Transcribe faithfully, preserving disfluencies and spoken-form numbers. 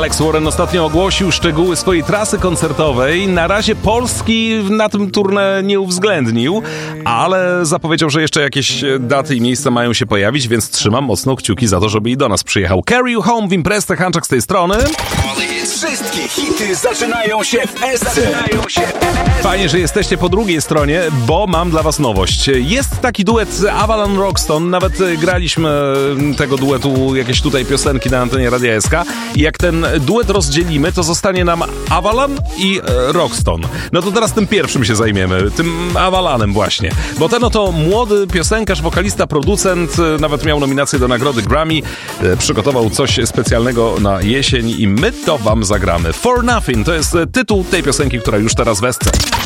Alex Warren ostatnio ogłosił szczegóły swojej trasy koncertowej. Na razie Polski na tym tournée nie uwzględnił, ale zapowiedział, że jeszcze jakieś daty i miejsca mają się pojawić, więc trzymam mocno kciuki za to, żeby i do nas przyjechał. Carry You Home w imprezę, Hanczak z tej strony. Wszystkie hity zaczynają się w Esce. Fajnie, że jesteście po drugiej stronie, bo mam dla was nowość. Jest taki duet Avalon Roxton, nawet graliśmy tego duetu jakieś tutaj piosenki na antenie Radia S K i jak ten duet rozdzielimy, to zostanie nam Avalon i Roxton. No to teraz tym pierwszym się zajmiemy, tym Avalonem właśnie, bo ten oto młody piosenkarz, wokalista, producent, nawet miał nominację do nagrody Grammy, przygotował coś specjalnego na jesień i my to wam zagramy. For Nothing to jest tytuł tej piosenki, która już teraz w Esce.